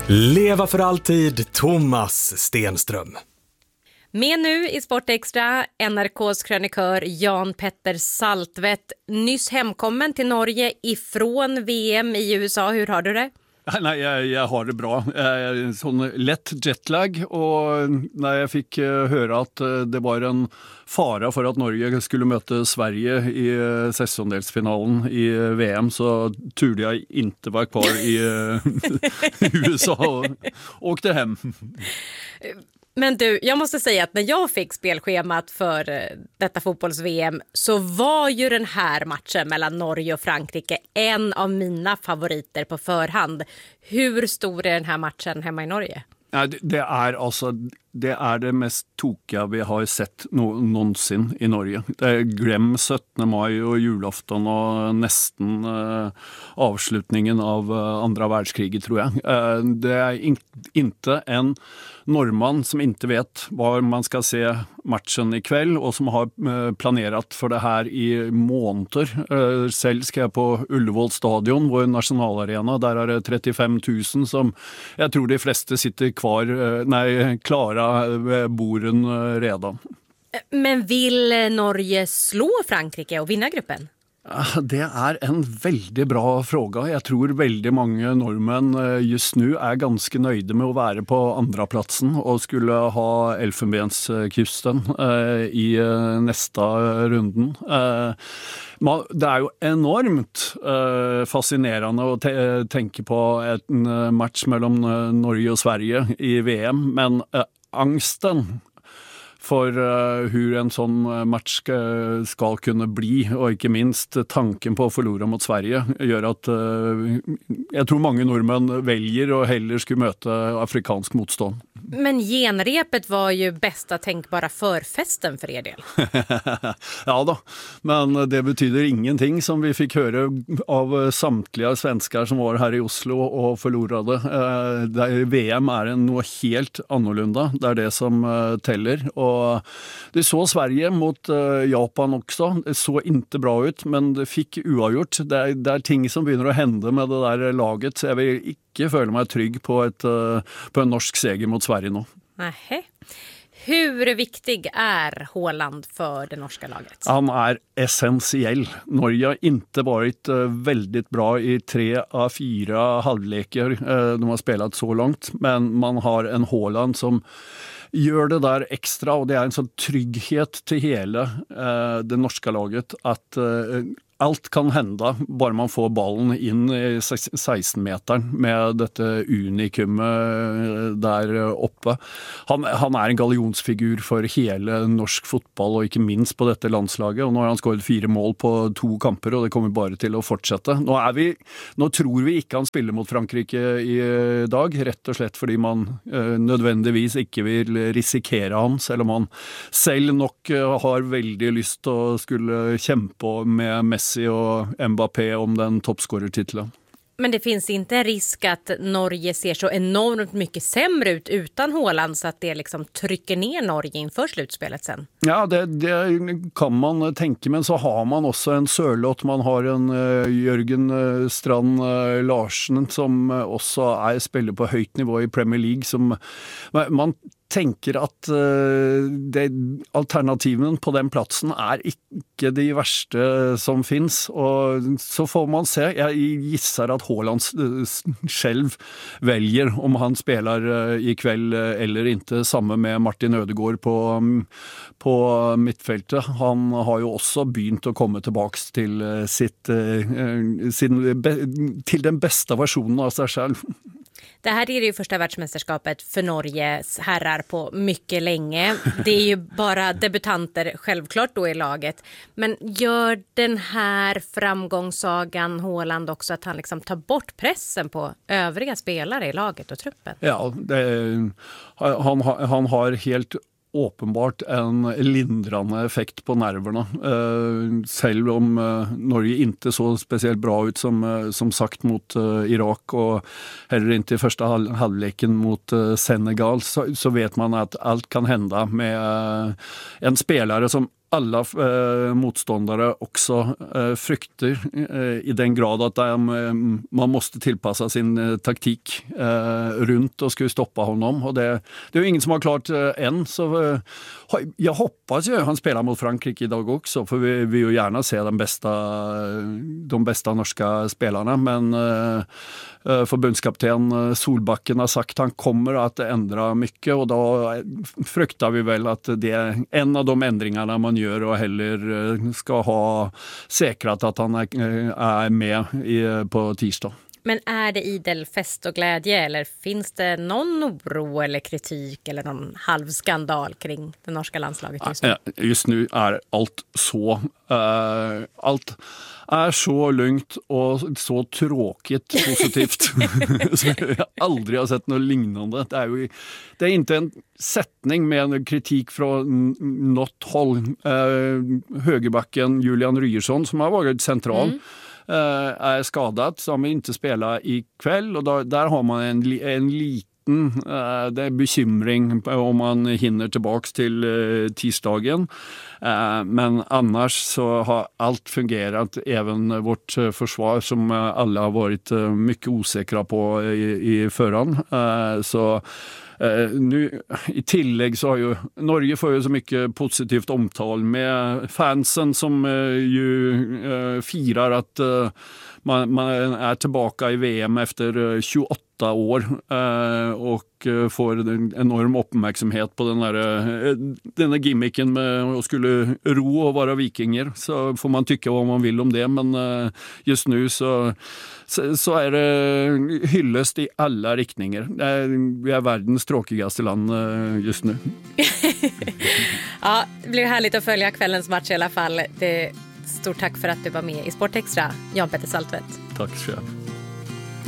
Leva för alltid, Thomas Stenström. Med nu i Sportextra, NRKs krönikör Jan Petter Saltvedt, nyss hemkommen till Norge ifrån VM i USA. Hur har du det? Nej, jag har det bra. Sån lätt jetlag, och när jag fick höra att det var en fara för att Norge skulle möta Sverige i säsongdelsfinalen i VM, så turde jag inte vara kvar i USA och åkte hem. Men du, jag måste säga att när jag fick spelschemat för detta fotbolls-VM så var ju den här matchen mellan Norge och Frankrike en av mina favoriter på förhand. Hur stor är den här matchen hemma i Norge? Ja, det är det mest tokiga vi har sett någonsin i Norge. Det är glem 17. maj och julafton och nästan avslutningen av andra världskriget, tror jag. Det är inte en norrman som inte vet var man ska se matchen ikväll och som har planerat för det här i månader. Själv ska jag på Ullevål stadion, vår nationalarena. Där är det 35 000 som jag tror de flesta sitter klara ved borden redan. Men vill Norge slå Frankrike och vinna gruppen? Det är en väldigt bra fråga. Jag tror väldigt många norrmän just nu är ganska nöjda med att vara på andra platsen och skulle ha Elfenbenskusten i nästa runden. Det är ju enormt fascinerande att tänka på en match mellan Norge och Sverige i VM, men angsten för hur en sån match ska kunna bli, och inte minst tanken på att förlora mot Sverige, gör att jag tror många norrmän väljer att hellre skulle möta afrikansk motstånd. Men genrepet var ju bästa tänkbara förfesten för er del. Ja då, men det betyder ingenting, som vi fick höra av samtliga svenskar som var här i Oslo och förlorade. VM är något helt annorlunda, det är det som teller. Och det så Sverige mot Japan också. Det så inte bra ut, men det fick oavgjort. Det är ting som börjar att hända med det där laget, så jag vill inte føle mig trygg på en norsk seger mot Sverige nu. Nähä. Hur viktig är Haaland för det norska laget? Han är essentiell. Norge har inte varit väldigt bra i 3 av 4 halvleker de har spelat så långt, men man har en Haaland som gör det där extra, och det är en sån trygghet till hela det norska laget att allt kan hända bara man får ballen in i 16-metern med detta unikum där uppe. Han är en galjonsfigur för hela norsk fotboll, och inte minst på detta landslaget. Och nu har han skåret 4 mål på 2 kamper, och det kommer bara till att fortsätta. Nu tror vi inte han spelar mot Frankrike i dag, rätt och slett fordi man nödvändigtvis inte vill risikera han, selv om han själv nog har väldigt lust att skulle kämpa med Messi och Mbappé om den toppscorertiteln. Men det finns inte en risk att Norge ser så enormt mycket sämre ut utan Haaland, så att det liksom trycker ner Norge inför slutspelet sen? Ja, det kan man tänka, men så har man också en Sørloth, man har en Jørgen Strand Larsen som också spelar på högt nivå i Premier League, som man tänker att alternativen på den platsen är inte de värsta som finns, och så får man se. Jag gissar att Haaland själv väljer om han spelar ikväll eller inte, samma med Martin Ødegaard på mittfältet. Han har ju också begynt att komma tillbaks till till den bästa versionen av sig själv. Det här är det ju första världsmästerskapet för Norges herrar på mycket länge. Det är ju bara debutanter självklart då i laget. Men gör den här framgångssagan Haaland också att han liksom tar bort pressen på övriga spelare i laget och truppen? Ja, han har helt åpenbart en lindrande effekt på nerverna. Selv om Norge inte så speciellt bra ut som sagt mot Irak, och heller inte i första halvleken mot Senegal, så vet man att allt kan hända med en spelare som alla motståndare också frykter i den grad att man måste tillpassa sin taktik runt och skulle stoppa honom. Och det är ju ingen som har klart än, så jag hoppas ju han spelar mot Frankrike idag också, för vi vill ju gärna se de bästa norska spelarna, men förbundskapten Solbakken har sagt att han kommer att ändra mycket, och då fruktar vi väl att det är en av de ändringarna man gör, och heller ska ha säkrat att han är med på tisdag. Men är det idel fest och glädje, eller finns det någon oro eller kritik eller någon halvskandal kring det norska landslaget just nu? Just nu är allt är så lugnt och så tråkigt positivt. Så jag aldrig har sett något lignande. Det är inte en sättning med en kritik från något håll. Högerbacken Julian Ryerson, som har varit central, är skadad, som inte spelar ikväll, och där har man en liten det är bekymring om man hinner tillbaks till tisdagen. Men annars så har allt fungerat, även vårt försvar som alla har varit mycket osäkra på i förhand. Så nu i tillägg så har ju Norge får ju så mycket positivt omtal med fansen som ju firar att man är tillbaka i VM efter 28 år och får en enorm uppmärksamhet på den här gimmicken med att skulle ro och vara vikinger. Så får man tycka vad man vill om det, men just nu så är det hyllest i alla riktningar. Vi är världens tråkigaste land just nu. Ja, det blir härligt att följa kvällens match i alla fall. Stort tack för att du var med i Sportextra, Jan Petter Saltvedt. Tack så mycket.